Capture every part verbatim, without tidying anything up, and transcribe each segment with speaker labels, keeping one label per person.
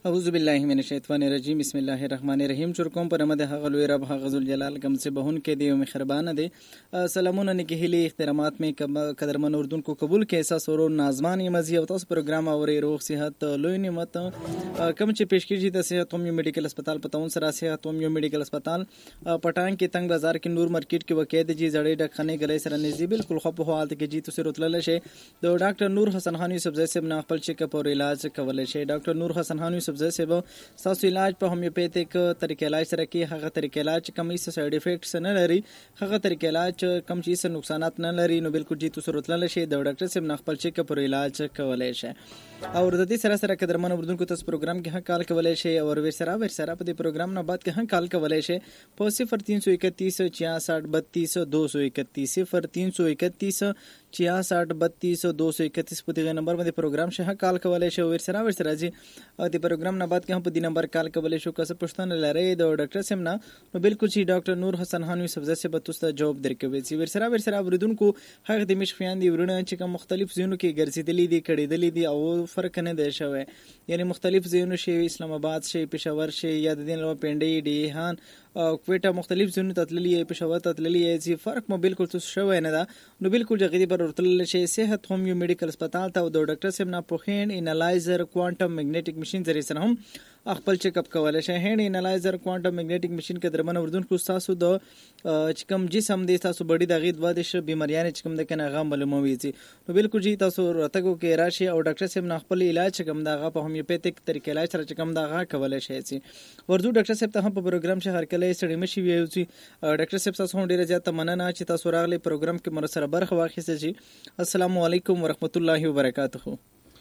Speaker 1: اعوذ بالله من الشیطان الرجیم بسم الله الرحمن الرحیم. چور کوم پر مده هغه لوی رب هغه ذل جلال کم سے بهون کې دی او مهربان دی. سلامونه نکهلی احترامات می قدرمن اردن کو قبول کې احساس ورو نازمان مزي او تاسو پروګرام اوري روغ صحت لوی نعمت کم چې پیش کیږي د صحت هم میډیکل هسپتال پتاون سره صحت هم میډیکل هسپتال پټان کې تنگ بازار کې نور مارکیټ کې وکید جی زړې ډکخانه غلې سره نږدې بالکل خو په حالت کې جی تاسو راتلل شي د ډاکټر نور حسن خان یوسف زئی صاحب نه خپل چیک اپ او علاج کولای شي. ډاکټر نور حسن خان یوسف زئی صاحب تاسو علاج په هومیوپیتیک طریقې علاج سره کې هغه طریقې علاج کم هیڅ سایډ افیکټس نه لري, هغه طریقې علاج کم هیڅ نقصانات نه لري, نو بالکل جی تاسو راتلل شي د ډاکټر صاحب نه خپل چیک اپ او علاج کولای شي. او د دې سره سره قدرمن اردوونکو تاسو پروګرام کې هم کال کولای شي او ور سره ور سره په دې پروګرام نه بعد کې هم کال کولای شي په صفر تین سو اکتیس چھیاسٹھ بتیس دو سو اکتیس صفر تین سو اکتیس چھیاسٹھ بتیس دو سو اکتیس په دغه نمبر باندې پروګرام شه کال کولای شي ور سره ور سره جی د پروګرام نه بعد کې هم په دې نمبر کال کولای شو که څه پښتنه لري د ډاکټر سم نه نو بالکل چې ډاکټر نور حسن خان یوسف زئی صاحب تاسو ته جواب درکوي چې ور سره ور سره اوریدونکو هغه د مشفیان دی ورونه چې کوم مختلف زینو کې ګرځیدلې دي کړيدلې دي او فرق نه دی شوی, یعنی مختلف زینو شي اسلام آباد شي پېښور شي یا د دین لو پنډي ډیهان کوټه مختلف زینو تتللې پېښور تتللې چې فرق مو بالکل څه شوی نه ده, نو بالکل جګدي پر ورتل شي صحت هم یو میډیکل هسپتال ته د ډاکټر سم نه پوهین انالایزر کوانټم میګنیټک ماشين ذریعہ سره هم خپل چیک اپ کولای شي. هند انالایزر کوانټم میګنیټک ماشين کې درمن اردوونکو تاسو د چکم جسم د تاسو بډي د غید واده ش بیماریان چکم د کنه غام معلوموي چې نو بالکل جی تاسو راتګو کې راشي او ډاکټر سم نه خپل علاج چکم دغه په هومیوپیتیک طریقې علاج سره چکم دغه کولای شي چې ورته ډاکټر صاحب ته هم په پروګرام شه هر کله سړی مشي وي چې ډاکټر صاحب تاسو هم ډیره زیاته مننه چې تاسو راغلي پروګرام کې مر سره برخه واخیسته شي. السلام علیکم ورحمت الله وبرکاته.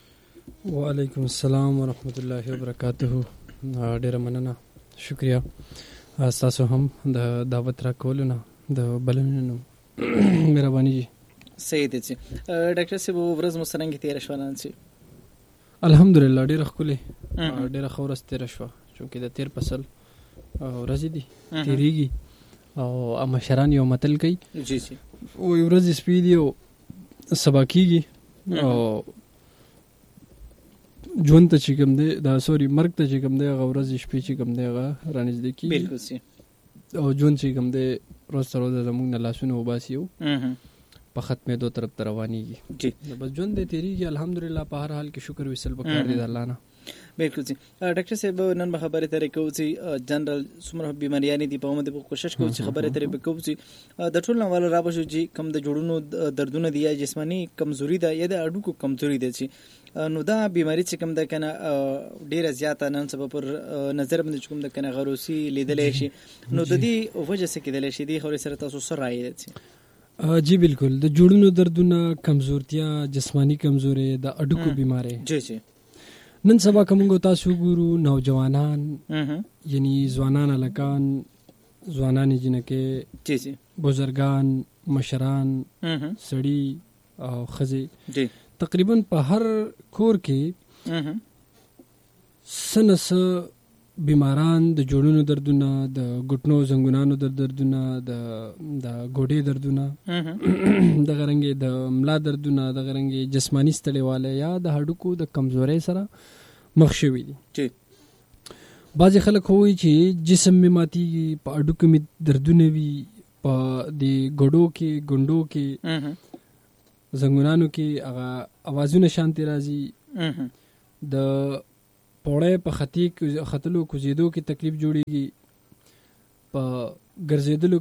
Speaker 2: وعلیکم السلام ورحمت الله وبرکاته. ډیره مننه, شکریا تاسو هم د دعوت را کولونه د بلننو مهرباني جی.
Speaker 1: صحیح دي چې ډاکټر صاحب ورځ مو څنګه تیر شوانان سي؟
Speaker 2: الحمدلله ډیره خولي ډیره خورس تیر شو چې د تیر فصل ورځ دي تیریږي او امشران یو متل کوي
Speaker 1: جی جی
Speaker 2: او ورځ سپیدیو سبا کیږي او ژوند ته چې کوم دی دا سوري مرګ ته چې کوم دی هغه ورځ شپې چې کوم دی هغه رانږدې کېږي
Speaker 1: بالکل سي
Speaker 2: او ژوند چې کوم دی روز تر روزه زموږ نه لاسونه وباسي او په ختمېدو طرف ته روانېږي جی بس ژوند دی تېرېږي الحمدلله په هر حال کې شکر ویستل پکار دی د الله نه.
Speaker 1: بالکل جی ډاکټر صاحب نن به خبرې ترې کوو چې جنرال څومره بیماریانې دي په موږ کوشش کوو چې خبرې ترې کوو چې د ټول نوالو را بشو چې کم د جوړونو دردونه دي یا جسمانی کمزوري ده یا د اډوکو کمزوري ده چې نو دا بیماری چې کوم د کنه ډیره زیاته نن سبا پر نظر باندې کوم د کنه غروسي لیدلې شي نو د دې وجه څه کېدل شي دی خو سره تاسو سره راځي؟
Speaker 2: جی بالکل د جوړونو دردونه کمزورتیا جسمانی کمزوري د اډوکو بیماری
Speaker 1: جی جی
Speaker 2: نن سبا کومګو تاسو ګورو نوجوانان یعنی ځوانان الکان ځوانان جنکه
Speaker 1: جی جی
Speaker 2: بزرگان مشران سړی او خزي
Speaker 1: جی
Speaker 2: تقریبا په هر کور کې سنس بیماران د جوړونو دردونه د ګټنو زنګونانو در دردونه د د ګوډې دردونه د غرنګي د ملا دردونه د غرنګي جسمانی ستړیواله یا د هډوکو د کمزوري سره مخ شوي دي.
Speaker 1: جی
Speaker 2: بعض خلک وایي چې جسم می ماتيږي په هډوکو می دردونه وي په د ګډو کې ګوندو کې زنګونانو کې هغه اوازونه شانتي راځي د پوړې په خطي خطلو کوزیدو کې تکلیف جوړيږي په ګرځېدلو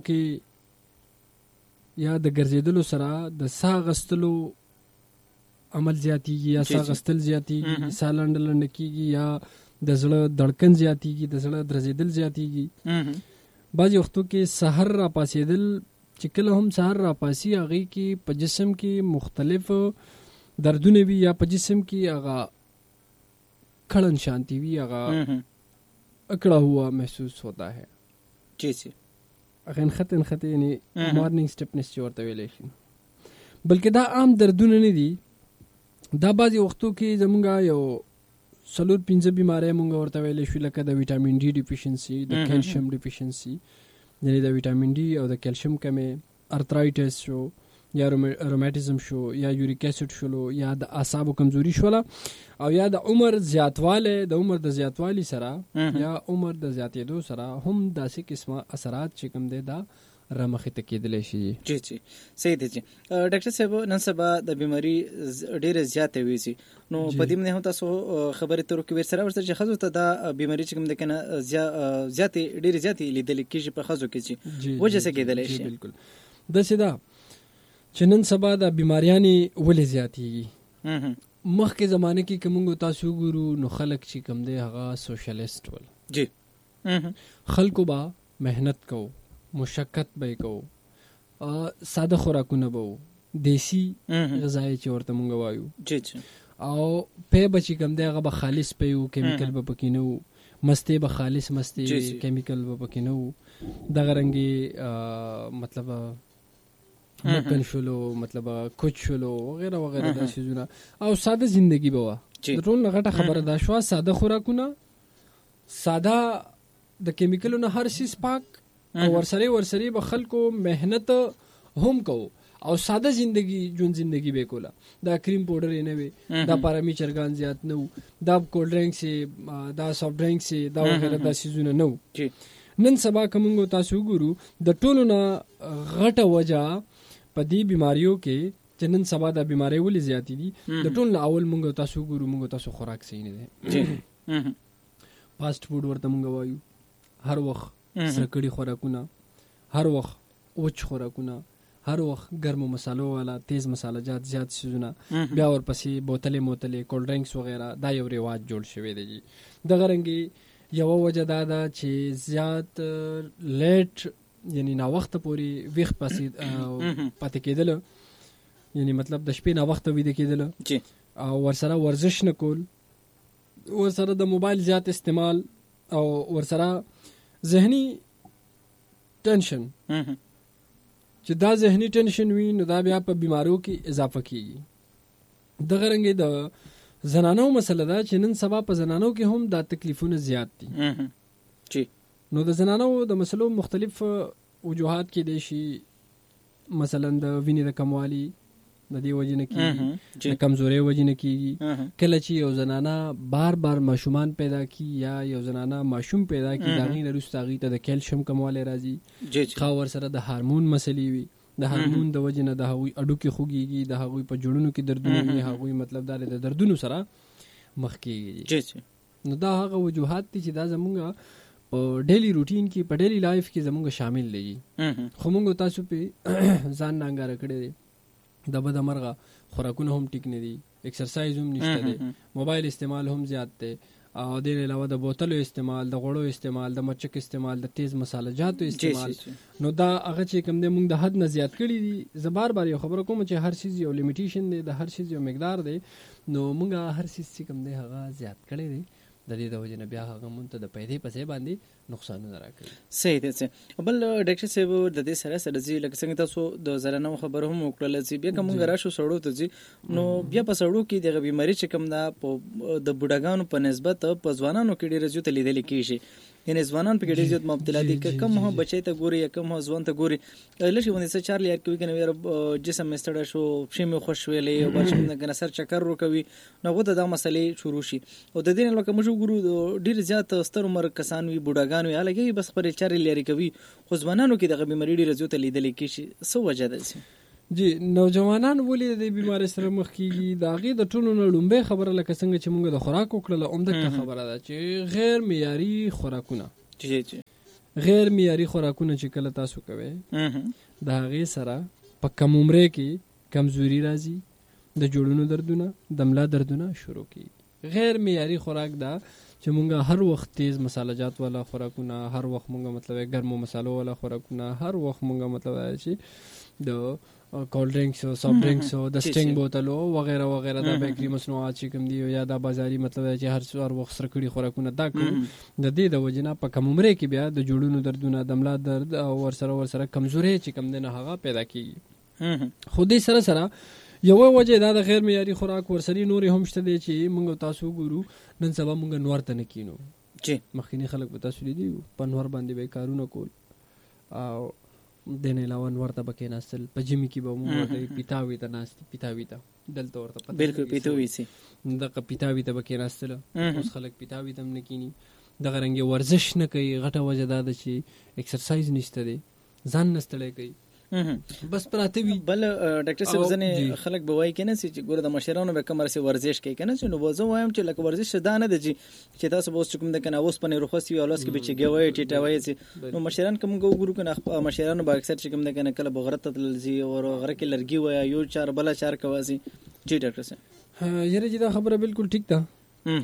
Speaker 2: کې یا د ګرځېدلو سره د ساه غستلو عمل زیاتیږي یا ساه غستل زیاتیږي ساه لنډ لنډ کیږي یا د زړه دړکن زیاتیږي د زړه درزېدل زیاتیږي. بعض وختو کې سحر را پاسېدل چې کله هم سحر را پاسي هغه کې په جسم کې مختلف دردونه وي یا په جسم کې هغه کڑن شانتی وی اغا اکڑا ہوا محسوس ہوتا ہے.
Speaker 1: جی جی
Speaker 2: اخین خط ان خط یعنی مارننگ سټپنس چې ورته ویلی شي بلکې دا عام دردونه نه دي. دا بعضې وختو کې زمونږ یو څلور پنځه بیماری مونږ ورته ویلی شو لکه د ویټامین ډي ډیفیشنسي د کیلشیم ډیفیشنسي یعنی د ویټامین ډي او د کیلشیم کمې ارترایټس شو یا روماتیزم شو یا یوریک اسید شلو یا د اعصابو کمزوري شوله او یا د عمر زیاتواله د عمر د زیاتوالی سره یا عمر د زیاتېدو سره هم داسې قسمه اثرات چې کوم دی دا رامخې ته کېدلی شي.
Speaker 1: جی جی صحیح دی. جی ډاکټر صاحب نن سبا د بیماری ډېرې زیاتې وي سي نو په دې باندې هم تاسو خبرې ترې کوئ سره ورته چې ښځو ته دا بیماری چې کوم دی کنه زیاتې ډېرې زیاتې لیدل کېږي په ښځو کې چې وجه څه کېدلی شي؟
Speaker 2: بالکل داسې ده چې نن سبا د بیماریانې ولې زیاتېږي. مخکې زمانه کې که موږ تاسو وګورو نو خلک چې کوم دی هغه سوشلیست ول.
Speaker 1: جی
Speaker 2: خلکو به محنت کوو، مشقت به کو، ساده خوراکونه به دیسی غذای چې ورته مونږ وایو.
Speaker 1: جی جی
Speaker 2: او په بچی کم دی هغه به خالص پیو، کیمیکل به پکې نه وو، مستی به خالص مستی، کیمیکل به پکې نه وو. دغه رنګي مطلب مکن شلو، مطلب کوچ شلو وغیرہ وغیرہ دا شیزونه او ساده زندگی به وا. ټول غټه خبره دا شو ساده خوراکونه، ساده د کیمیکلونو هر شیز پاک او ورسره ورسره به خلکو محنت هم کو او ساده زندگی جون زندگی به کوله. دا کریم پاوډر نه وي، دا پارامی چرګان زیات نه وو، دا کولډ ډرینګ سي، دا سافټ ډرینګ سي، دا وغیرہ دا سيزونه نه وو. نن سبا کومو تاسو ګورو د ټولو نه غټه وجہ په دې بیماریو کې چې نن سبا د بیماری ولې زیاتې دي د ټولو نه اول مونږ تاسو ګورو مونږ تاسو خوراک صحیح نه دي. فاست فود ورته مونږ وایو، هر وخت سرکړی خوراکونه، هر وخت وچ خوراکونه، هر وخت ګرمو مسالو والا تیز مساله جات زیات سيزونه، بیا ورپسې بوتلې موتلې کولډ ډرینګز وغیرہ دا یو رواج جوړ شوی دی. دغه رنګي یو وجه دا ده چې زیات لیټ یعنی نا وخت پوری ویخ پسې پاتې کېدل، یعنی مطلب د شپې نا وخت ویده کېدل او ورسره ورزش نه کول، ورسره د موبایل زیات استعمال او ورسره ذهنی ټینشن چې دا ذهنی ټینشن وي نو دا بیا په بیماریو کې اضافه کیږي. دغه رنګ د زنانو مسله ده چې نن سبا په زنانو کې هم دا تکلیفونه زیات دي.
Speaker 1: جی
Speaker 2: نو د زنانو د مسلو مختلف وجوهات کې دي شي، مثلا د وینې د کموالي د دې وجې نه کیږي، د کمزورۍ وجې نه کیږي. کله چې یو زنانه بار بار ماشومان پیدا کی یا یو زنانه ماشوم پیدا کی دا غي وروسته هغې ته د کیلشیم کموالی راځي، خو ورسره د هارمون مسلې وي، د هارمون د وجې نه د هغوی اډوکې خوږېږي، د هغوی په جوړونو کې دردونه وي، هغوی مطلب دا د دردونو سره مخ کېږي. نو دا هغه وجوهات دي چې دا زمونږ په ډیلی روټین کې په ډیلی لایف کې زمونږ شامل دي. خو مونږ تاسو په ځان نانګاره کړی دی، د بد مرغه خوراکونه هم ټیک نه دي، ایکسرسایز هم نشته دی، موبایل استعمال هم زیات دی او د علاوه د بوتلو استعمال، د غوړو استعمال، د مچک استعمال، د تیز مساله جاتو استعمال. نو دا هغه چې کوم دی موږ د حد نه زیات کړی دي. زه بار بار یو خبره کوم چې هر شیز یو لیمیټیشن دی، د هر شیز یو مقدار دی. نو موږ هر شیز چې کوم دی هغه زیات کړی دی، د دې د وجې نه بیا هغه مونږ ته د پیدې پسې باندې نقصانونه راکوي.
Speaker 1: صحیح دی. بل ډاکټر صاحب د دې سره سره ځي لکه څنګه تاسو د زنانو خبره هم وکړله چې بیا که مونږ راشو سړو ته ځي نو بیا په سړو کې دغه بیماري چې کوم ده د بوډاګانو په نسبت په ځوانانو کې ډېره زیاته لیدل کېږي، یعنی ځوانان په کې ډېر زیات مبتلا دي. که کم هم بچی ته ګوري یا کم هم ځوان ته ګوري لږ باندې څه چار لیار کوي کنه یاره جسم مې ستړی شو، پښې مې خوش ویلې او بچ مې کنه سر چکر وکوي، نو هغه ته دا مسلې شروع شي. او د دې نه لکه موږ ګورو ډېر زیات ستر عمر کسان وي، بوډاګان وي، هلکه بس خپلې چارې لیارې کوي، خو ځوانانو کې دغه بیماري ډېره زیاته لیدل کېږي. څه وجه ده؟
Speaker 2: جی نوجوانان ولې د بیمارۍ سره مخ کېږي؟ د هغې د ټولو نه لومبۍ خبره لکه څنګه چې موږ د خوراک وکړله عمدکه خبره ده چې غیر معیاري خوراکونه غیر معیاري خوراکونه چې کله تاسو کوئ د هغې سره په کم عمرۍ کې کمزوري راځي، د جوړونو دردونه، د ملا دردونه شروع کېږي. غیر معیاري خوراک دا چې مونږ هر وخت تیز مساله جات والا خوراکونه، هر وخت مونږ مطلب ګرمو مسالو والا خوراکونه، هر وخت مونږ مطلب چې د کولډ ډرینکس او سافټ ډرینکس او د سټینګ بوتلو وغیرہ وغیرہ د بیکري مصنوعات چې کوم دي یا د بازاري مطلب چې هر څوار وخت سره کړي خوراکونه دا کوم د دې د وجنه په کم عمرۍ کې بیا د جوړونو دردونه، د ملا درد او ورسره ورسره کمزوري چې کوم دي نه هغه پیدا کیږي. خو دې سره سره یو وجه دا د غیر معیاري خوراک ورسري نور هم شته دي چې موږ تاسو ګورو نن سبا موږ نور ته نه کینو. چې مخکینی خلک په تاسو لیدي په نور باندې به کارونه کول او دین علاوه ورته بکې ناستل په جمی کې به مو ورته پیتاوي ته ناست پیتاوي ته دلته ورته
Speaker 1: بالکل پیتاوي سي
Speaker 2: دغه پیتاوي ته بکې ناستل. اوس خلک پیتاوي ته نه کینی دغه رنګ ورزش نه کوي. غټه وجه دا ده چې ایکسرسایز نشته دی ځان نستړی کوي بس پراته وي. بل ډاکټر صاحب ځنه خلک به وایي کنه چې ګوره د مشرانو به کمر سي ورزش کوي کنه چې نو زه وایم چې لکه ورزش دا نه دی چې تاسو به اوس کوم د کنه اوس په نه رخصتي او لاس کې به چې ګوي ټیټوي سي نو مشران کوم ګورو کنه مشرانو به اکثر چې کوم د کنه کله بغرت تلزي او غره کې لرګي وای یو چار بل چار کواسي. جی ډاکټر صاحب یره جی دا خبره بالکل ټیک ده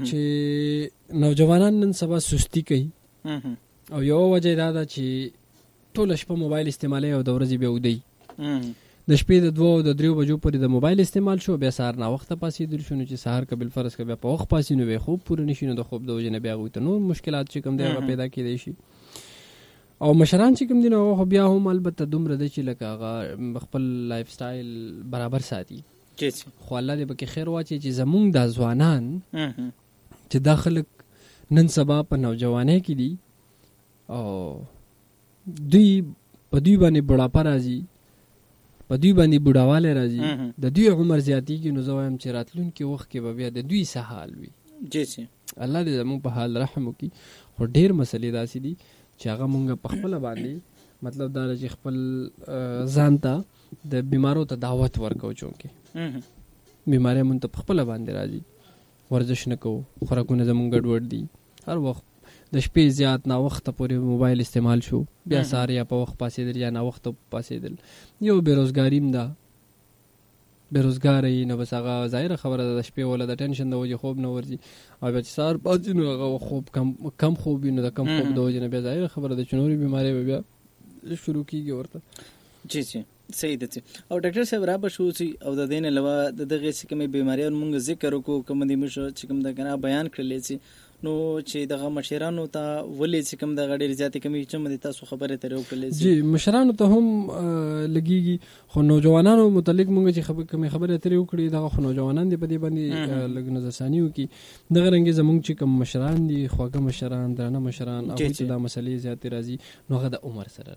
Speaker 2: چې نوجوانان نن سبا سستی کوي او یو وجه دا ده چې ټول شپه موبایل استعمالي او د ورځې به ودی د شپې د دوه او د دریو بجو پورې د موبایل استعمال شو بیا سهار نا وخت پاسېدل شو نو چې سهار قبل فرض ک بیا په وخت پاسې نو به خوب پوره نشي نو د خوب د وجه نه بیا غوته نو مشکلات چې کوم دی هغه پیدا کېدای شي. او مشران چې کوم دي نو خو بیا هم البته دومره د چې لکه هغه خپل لایف سټایل برابر ساتي خو الله دې بکې خیر واچي چې زمونږ د ځوانان چې داخله نن سبا په نوجوانۍ کې دي او دوی په دوی باندې بډاپا راځي په دوی باندې بډاواله راځي د دوی عمر زیاتی کې نو زوایم چې راتلونکي وخت کې به بیا د دوی څه حال وي. جی سي الله دې زموږ په حال رحم وکړي. خو ډېر مسلې داسې دي چې هغه مونږ په خپل باندې مطلب دا چې خپل ځان ته د بیمارو ته دعوت ورکو چونکې بیماری مونږ ته په خپل باندې راځي ورزش نه کوو خوراکونه زموږ ګډوډ دي هر وخت د شپې زیات نا وخت پورې موبایل استعمال شو بیا ساره یا په وخت پاسېدل یا نا وخت پاسېدل یو بیروزګاریم ده بیروزګاری نو بس هغه ظاهره خبره ده د شپې ولا د ټینشن د وجې خوب نه ورځي او بیا چې سهار پاسې نو هغه خوب کم کم خوب نو د کم خوب د وجې نه بیا ظاهره خبره ده چې نورې بیماری به بیا شروع کیږي ورته.
Speaker 1: جی جی صحیح ده. او ډاکټر صاحب را به شو سي او د دین علاوه د دغه کومې بیماریو مونږ ذکر وکړو کوم دې مشو چې کوم د کنه بیان کړلې سي نو چې دغه مشرانو ته ولې چې کوم د غډیر زیاتې کمی چې مده تاسو خبره ترې وکړلې
Speaker 2: جی مشرانو ته هم لګيږي خو نوجوانانو متعلق مونږ چې خبره کمی خبره ترې وکړي دغه خو نوجوانان دی په دې باندې لګ نظر ثاني وکي دغه رنګ زمونږ چې کوم مشران دي خوګه مشران درنه مشران او چې دا مسلې زیاتې راځي نو هغه د عمر سره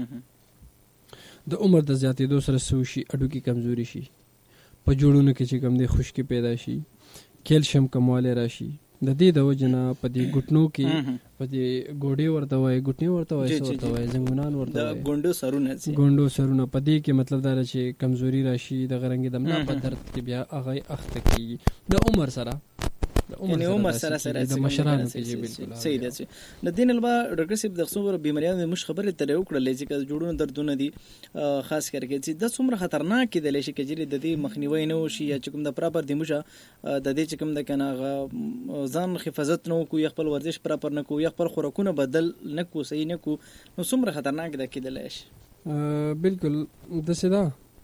Speaker 2: راځي د عمر د زیاتې دو سره سوشي اډو کې کمزوري شي په جوړونو کې چې کوم دی خشکی پیدا شي کیلشیم کمواله راشي د دې د وجنه په دې ګټنو کې په دې ګوډي ورته وای ګټنی ورته وای څه ورته وای زنګونان ورته وای
Speaker 1: د ګوندو سرونه سي
Speaker 2: ګوندو سرونه په دې کې مطلب دا چې کمزوري راشي د غرنګ دمنا په درد کې بیا هغه اخته کیږي د عمر سره د عمر سره سره د مشرانو کې بالکل
Speaker 1: صحیح ده. د دین البا ډاکټر صاحب د څومره بیماریانو مش خبره ترې وکړلې چې جوړونو دردونه دي خاص کرکه چې د څومره خطرناک دي لشي کجري د دې مخنیوي نه وشي یا چې کوم د پراپر دی مشه د دې چې کوم د کنه ځان حفاظت نه کو یا خپل ورزش پراپر نه کو یا خپل خوراکونه بدل نه کو صحیح نه کو نو څومره خطرناک ده کېدل شي.
Speaker 2: بالکل د سدا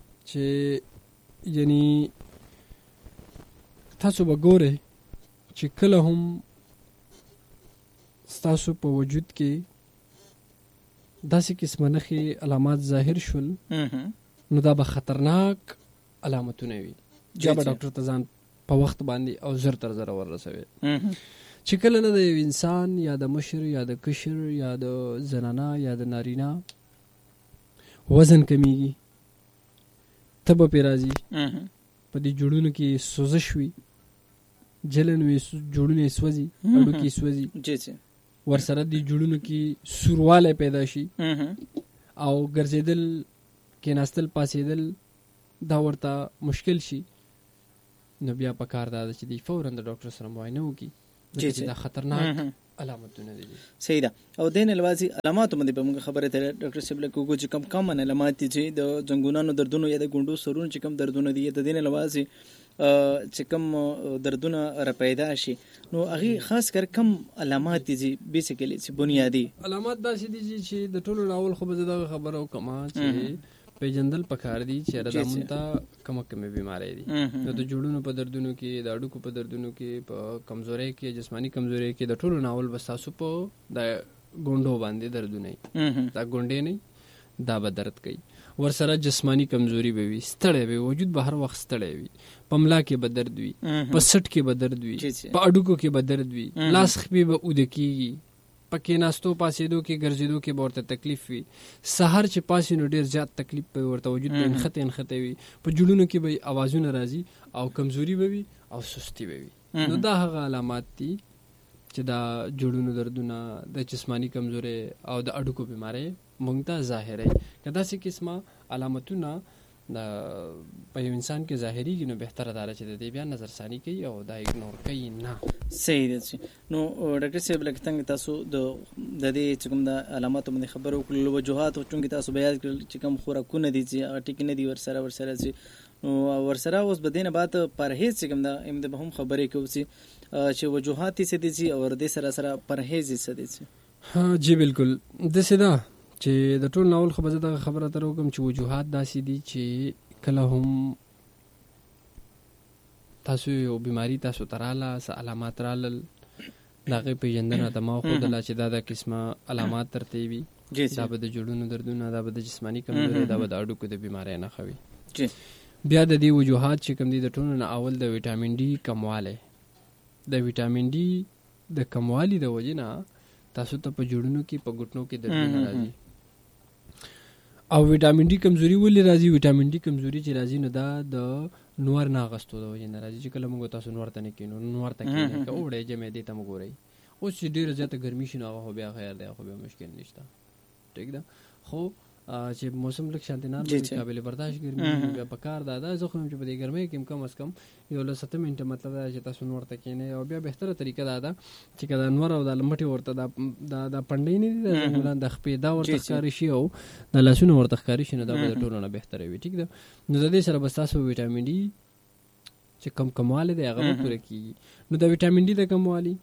Speaker 2: چې یعنی تاسو وګورئ چې کله هم ستاسو په وجود کې داسې قسمه نښې علامات ظاهر شول نو دا به خطرناک علامتونه وي یا به ډاکټر ته ځان په وخت باندې او زر تر زره ورسوي چې کله نه د یو انسان یا د مشر یا د کشر یا د زنانه یا د نارینه وزن کمیږي تبه پې راځي په دې جوړونو کې سوزش وي جلن وي جوړونه سوځي اډو کې سوځي
Speaker 1: جی جی
Speaker 2: ورسره دي جوړونه کې سورواله پیدا شي او ګرځیدل کې ناستل پاسېدل دا ورته مشکل شي نو بیا په کار دا چې دی فورا د ډاکټر سره معاینه وکړي چې دا خطرناک علامتونه دي.
Speaker 1: صحیح ده. او دین الوازي علامات باندې به موږ خبره ته ډاکټر صاحب له کوګو چې کم کم علامات دي چې د زنګونانو دردونو یا د ګوندو سرونو چې کم دردونه دي د دین الوازي چې کم دردونه را پیدا شي نو هغه خاص کر کم علامات دي بیسیکلی چې بنیادی
Speaker 2: علامات داسې دي چې د ټولو راول خو به دا خبره وکما چې پیجندل پکار دي چې را دمونته کم کم بیماری دي نو د جوړونو په دردونو کې د اډوکو په دردونو کې په کمزوري کې جسمانی کمزوري کې د ټولو ناول بساسو په د ګوندو باندې دردونه دا ګوندې نه دا به درد کوي ورسره جسمانی کمزوري به وي ستړی وي وجود به هر وخت ستړی وي پملا کې به درد وي په سټ کې به درد وي په اډوکو کې به درد وي لاس خپې به اوده کېږي پکې ناستو پاسېدو کې ګرځېدو کې به ورته تکلیف وي. سهار چې پاسې نو ډېر زیات تکلیف به ورته وجود به انخته انخته وي. په جوړونو کې به اوازونه راځي او کمزوري به وي او سستی به وي. نو دا هغه علامات دي چې دا جوړونو دردونه د جسمانی کمزوري او د اډوکو بیماری مونږ ته ظاهري. که داسې قسمه علامتونه د په یو انسان کې ظاهري نو بهتره ده چې د دې بیا نظر ثاني کوي او دا اګنور کوي نه.
Speaker 1: صحیح دی. نو ډاکټر صاحب لکه څنګه تاسو د د دې چې کوم د علاماتو باندې خبرو کړل وجوهات او چونګې تاسو بیان کړل چې کوم خوراکونه دي چې هغه ټیک نه دي ورسره ورسره چې نو ورسره اوس بدینه بعد پرهیز چې کوم د ام د هم خبرې کوي چې وجوهات یې دي چې او د سره سره پرهیز یې دي.
Speaker 2: ها جی بالکل د سیدا چې د ټول ناول خبره د خبره تر کوم چې وجوهات داسې دي چې کله هم تاسو یو بیماری تاسو تراله س علامات رالل دغه پیژندنه د ما خو د لا چې دا د قسمه علامات ترتیبي دا به د جوړونو دردونه دا به د جسمانی کمزوري دا به د اډوکو د بیماری نه خوي. بیا د دې وجوهات چې کوم دي د ټولو نه اول د وټامین ډي کمواله. د وټامین ډي د کموالي د وجې نه تاسو ته په جوړونو کې په ګټنو کې دردونه راځي. او وټامین ډي کمزوري ولې راځي؟ وټامین ډي کمزوري چې راځي نو دا د نور نه غستو د وجې نه راځي چې کله موږ تاسو نور ته نه کینو نور ته کینې که وړې جمع دي ته موږ ورئ اوس چې ډېره زیاته ګرمي شي نو هغه بیا خیر دی خو بیا مشکل نشته. ټیک ده. خو چې موسم لږ شانتي نه قابل برداشت ګرمي بیا پکار دا دا زه خو چې په دې ګرمۍ کې کم از کم یو له سته منټه مطلب دا چې تاسو نور ته کینې او بیا بهتره طریقه دا ده چې کله نور او د لمټي ورته دا د پندې نه دي د ولان د خپې دا ورته ښکاری شي او د لاسونو ورته ښکاری شي نو دا به ټولو نه بهتره وي. ټیک ده. نو د دې سره بس تاسو وټامین ډي چې کم کمواله دی هغه پوره کیږي. نو د وټامین ډي د کموالي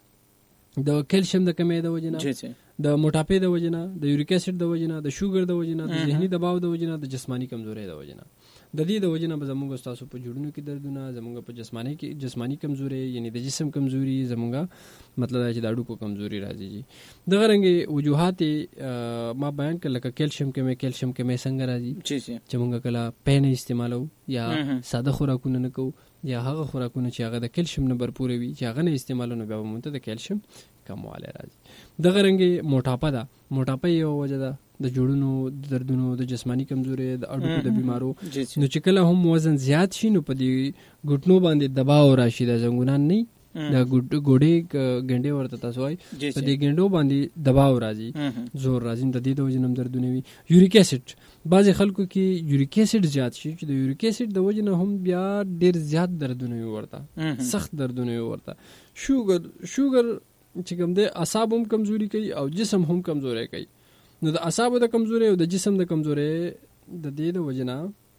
Speaker 2: د کیلشیم د کمی د وجنه د موټاپې د وجنه د یوریک اسید د وجنه د شوګر د وجنه د ذهني دباو د وجنه د جسمانی کمزوري د وجنه د دې د وجنه به زموږ تاسو په جوړونو کې دردونه زموږ په جسمانی کې جسمانی کمزوري یعنی د جسم کمزوري زموږ مطلب دا چې د اډوکو کمزوري راځي. دغه رنګ وجوهات ما بیان کړل لکه کیلشیم کې کیلشیم کې څنګه راځي چې موږ کله پین استعمالو یا ساده خوراکونه نه کوو یا هغه خوراکونه چې هغه د کیلشیم نه برپور وي چې هغه نه استعمالونه بیا مونږ ته د کیلشیم کمواله راځي. دغه رنګ موټاپه ده. موټاپه یو وجه ده د جوړونو دردونو د جسمانی کمزوري د اډوکو د بیمارو. نو چې کله هم وزن زیات شي نو په دې ګټنو باندې دباو راشي د زنګونان نه دا ګوډې ګنډې ورته تاسو وای په دې ګنډو باندې دباو راځي زور راځي د دې د وجنم دردونه وي. یوریک اسید بعض خلکو کې یوریک اسید زیات شي چې د یوریک اسید د وجنه هم بیا ډیر زیات دردونه ورته سخت دردونه ورته. شوګر شوګر چې کوم د اعصاب هم کمزوري کوي او جسم هم کمزوري کوي. نو د اعصاب د کمزوري او د جسم د کمزوري د دې د وجنه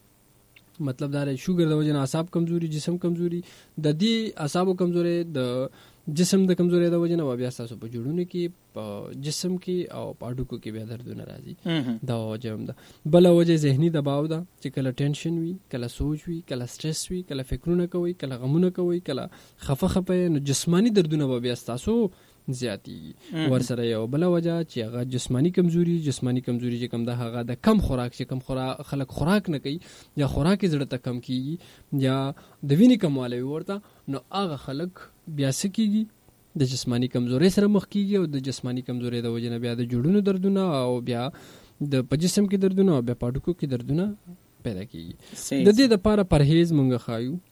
Speaker 2: مطلب دا دی شوګر د وجنه اعصاب کمزوري جسم کمزوري د دې اعصاب کمزوري د جسم د کمزوري د وجنه و بیا تاسو په جوړونو کې په جسم کې او په اډوکو کې بیا دردونه راځي. دا وجه هم ده. بل وجه ذهني دباو ده چې کله ټینشن وي کله سوچ وي کله سټرس وي کله فکرونه کوي کله غمونه کوي کله خفه خفه نو جسمانی دردونه و بیا تاسو زیاتی ورسره یو بل وجه چې هغه جسمانی کمزوري جسمانی کمزوري چې کم ده هغه د کم خوراک چې کم خوراک خلک خوراک نه کوي یا خوراک زړه ته کم کیږي یا د وینې کمواله ورته نو هغه خلک بیا سکیږي د جسمانی کمزوري سره مخ کیږي او د جسمانی کمزوري د وجه نه بیا د جوړونو دردونه او بیا د په جسم کې دردونه او بیا پاډوکو کې دردونه پیدا کیږي. د دې لپاره پرهیز مونږ خایو.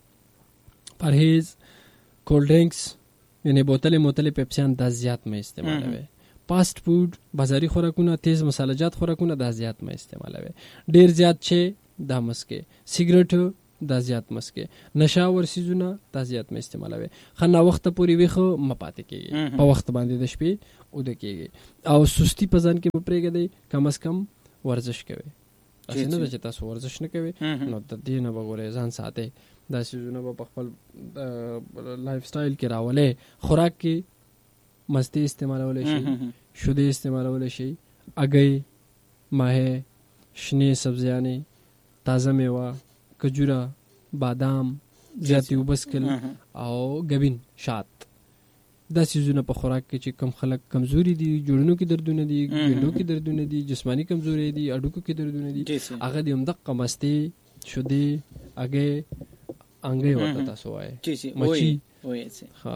Speaker 2: پرهیز کولډ ډرینکس یعنی بوتل موتل پیپسیان دا زیات مې استعمالوي. فاست فود بازاري خوراکونه تیز مصالحه جات خوراکونه دا زیات مې استعمالوي. ډیر زیات چې دا مسکه سیګریټ دا زیات مسکه نشه ور سيزونه دا زیات مې استعمالوي. خنا وخت پوری ویخه مپاتې کیږي په وخت باندې د شپې او د کیږي او سستی پزان کې پرېګه دی کم از کم ورزش کوي. اسنه چې تاسو ورزش نه کوي نو د دې نه وګورئ ځان ساتي دا سيزونه په خپل لایف سټایل کې راولې. خوراک کې مستی استعمالول شي شوده استعمالول شي اگې ماهه شنه سبزیانې تازه میوه کجوره بادام زیاتی وبسکل او غبین شات دا سيزونه په خوراک کې چې کم خلک کمزوري دي جوړونو کې دردونه دي ګډو کې دردونه دي جسمانی کمزوري دي اډوکو کې دردونه دي هغه د هم دقه مستی شوده اگې انګي ورته تاسو وایي
Speaker 1: چی چی
Speaker 2: مچی
Speaker 1: وایي چی
Speaker 2: ها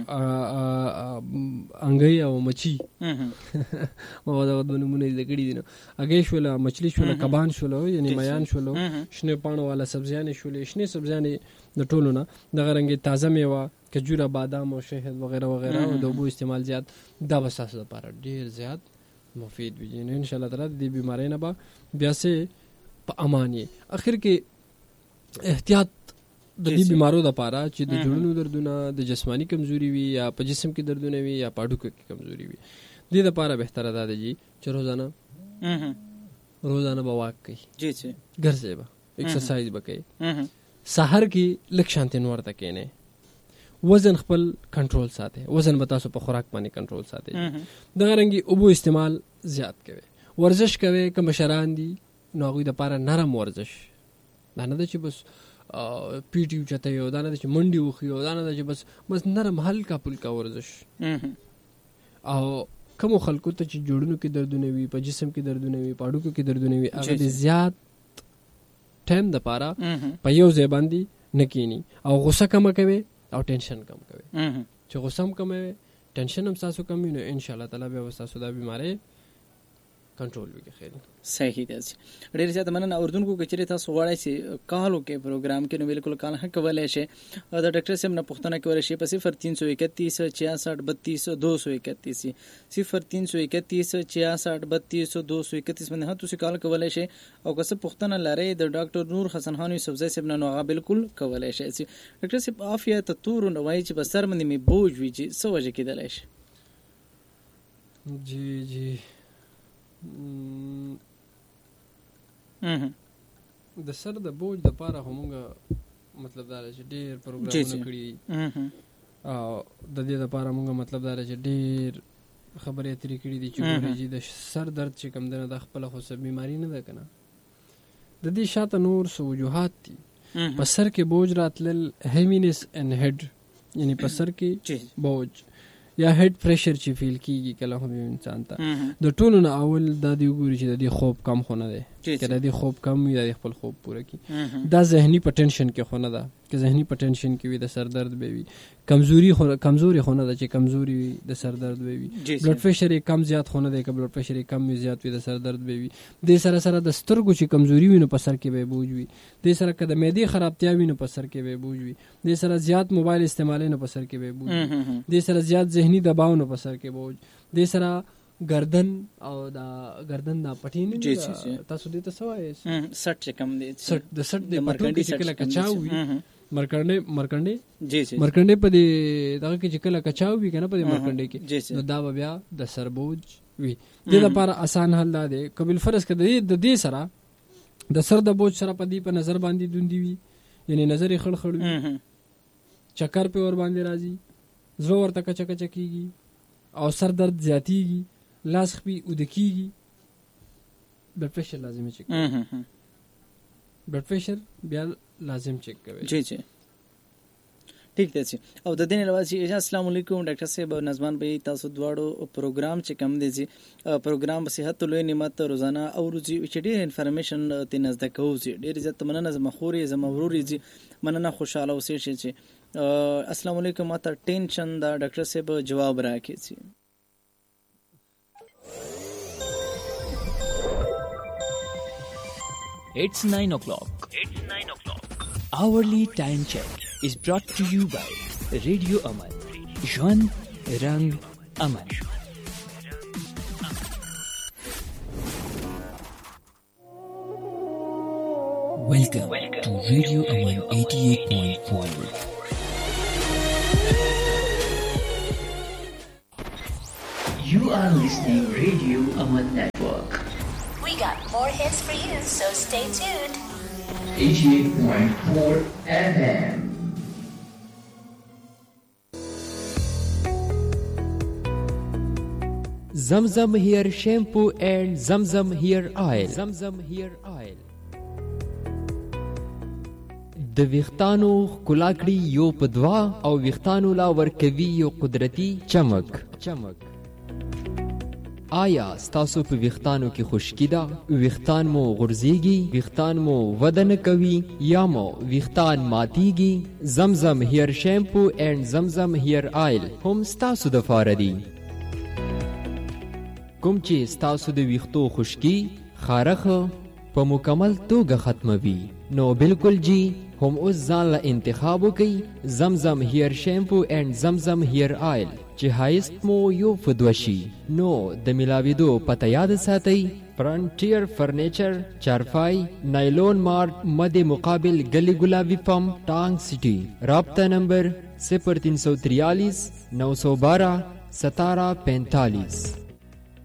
Speaker 2: انګي او مچی ما دا د نمونه ذکرې دي نو اګې شول مچلی شول کبان شول یعنی میان شول شنه پانو والا سبزیان شول شنه سبزیان د ټولو نه د غرنګي تازه میوه کجوره بادام او شهد وغیرہ وغیرہ او د اوبو استعمال زیات دا بساسه لپاره ډیر زیات مفید وي نو ان شاء الله تعالی د بیماری نه به بیا سه په امان یې اخر کې احتیاط د دې بیمارو لپاره چې د جوړونو دردونه د جسمانی کمزوري وي یا په جسم کې دردونه وي یا په اډوکو کې کمزوري وي دې لپاره بهتره ده جی چې روزانه روزانه به واک کوي
Speaker 1: جی جی
Speaker 2: ګرځي به ایکسرسایز به کوي سحر کې لک شانتي نور تکې نه وزن خپل کنټرول ساتي وزن به تاسو په خوراک باندې کنټرول ساتي دغه رنګي اوبو استعمال زیات کوي ورزش کوي کوم شران دي نو هغه د لپاره نرم ورزش دا نه چې بس پی ټی چته یو دا نه چې منډي وخیو دا نه چې بس بس نرم هلکا پلکا ورزش او کوم خلکو ته چې جوړونو کې دردونه وي په جسم کې دردونه وي په اډوکو کې دردونه وي هغه د زیات ټایم د لپاره په یو ځای باندې نکینی او غوسه کم کوي او ټینشن کم کوي چې غوسه کم کوي ټینشن هم تاسو کم وي نو ان شاء الله تعالی به تاسو دا بیماری کنټرول وکړي. خیر
Speaker 1: صحیح دی. ډیر زیات مننه. اردوونکو کچري تاسو غواړئ چې کالو کې پروګرام کې نو بالکل کال حق کولای شي د ډاکټر صاحب نه پوښتنه کولای شي په صفر تین سو اکتیس چھیاسٹھ بتیس دو سو اکتیس صفر تین سو اکتیس چھیاسٹھ بتیس دو سو اکتیس باندې هڅه تاسو کال کولای شي او که څه پوښتنه لرئ د ډاکټر نور حسن خان یوسفزئی صاحب نه هغه بالکل کولای شي. ډاکټر صاحب عافیت تور نو وایي چې بسر باندې می بوج وی چې څه وجه کېدلی شي؟
Speaker 2: جی جی د سر د بوج د پاره همغه مطلب دا چې ډېر پروګرامونه کړی او د دې لپاره موږ مطلب دا چې ډېر خبرې اترې کړې دي چې ګورې د سر درد چې کم دنه د خپل خو سب بیماری نه ده کنه د دې شاته نور سو وجوهات دي. په سر کې بوج راتلل هیوینس ان هډ یعنی په سر کې بوج یا هډ پریشر چې فیل کیږي کله هم انسان ته د ټولو نه اول دا دی ګوري چې د دې خوب کم خونه ده کله د خوب کم وي د خپل خوب پوره کی دا ذهني پټنشن کې خونه ده که ذهني پټنشن کې وي د سر درد به وي کمزوري کمزوري خونه ده چې کمزوري وي د سر درد به وي بلډ پریشر کم زیات خونه ده که بلډ پریشر کم وي زیات وي د سر درد به وي د سره سره د سترګو چې کمزوري وي نو په سر کې به بوج وي د سره که د معدې خرابتیا وي نو په سر کې به بوج وي د سره زیات موبایل استعمال نه په سر کې به بوج وي د سره زیات ذهني دباو نه په سر کې بوج د سره گردن او دا گردن دا پټین تاسو دې ته سوای
Speaker 1: سټ چې کم دي
Speaker 2: سټ د سټ د مرکندې چې کله کچاو وي مرکندې مرکندې
Speaker 1: جی جی
Speaker 2: مرکندې په دې دغه کې چې کله کچاو وي کنه په دې مرکندې کې نو دا بیا د سربوج وي. د لپاره آسان حل دا دی قبل فرض کړه د دې سره د سر د بوج سره په دې په نظر باندې دوندې وي یعنی نظر یې خړ خړ وي چکر په ور باندې راځي زړه ورته کچ کچ کیږي او سر درد زیاتیږي لاس خپي ودکیږي بلډ پریشر لازم چیک بلډ پریشر بیا لازم چیک کوي.
Speaker 1: جی جی ٹھیک دی. او د دې علاوه چې السلام علیکم ډاکټر صاحب نظمان بھائی تاسو دواړو پروګرام چې کم دی چې پروګرام صحت لوی نعمت روزانه او روزي چې ډېر انفارمیشن ته نزد کوي ډېر عزت مننه زما خوري زما وروري چې مننه خوشاله اوسئ چې السلام علیکم ماته ټینشن دا ډاکټر صاحب جواب راکړي.
Speaker 3: It's nine o'clock. It's nine o'clock. Hourly time check is brought to you by Radio Aman. Jwan Rang Aman. Welcome, Welcome to Radio Aman eighty-eight point four. You are listening Radio Aman Network.
Speaker 4: We got more hits for you, so stay tuned.
Speaker 3: eighty-eight point four F M.
Speaker 5: Zamzam Hair Shampoo and Zamzam Hair Oil. Zamzam Hair Oil. د ویختانو ښکلا کړي یو په دوا او ویختانو لا ورکوي یو قدرتي چمک چمک آیا ستاسو په ویښتانو کې خشکی ده؟ ویښتان مو غورځېږي؟ ویښتان مو وده نه کوي یا مو ویښتان ماتیږي؟ زمزم هیر شیمپو اینڈ زمزم هیر آیل هم ستاسو د پاره دي. کوم چې ستاسو د ویښتو خشکی خارخ په مکمل توګه ختموي، نو بالکل جی هم اوس ځان له انتخاب وکړئ زمزم هیر شیمپو اینڈ زمزم هیر آیل چې هایست مو یو فدوشي. نو د ملاویدو پته یاد ساتئ، فرنټیر فرنیچر، چارپای، نایلون مارٹ، مد مقابل گلی گلابی پمپ، ٹانگ سٹی. رابطہ نمبر صفر تین سو تریالیس نو سو بارہ ستارہ پینتالیس.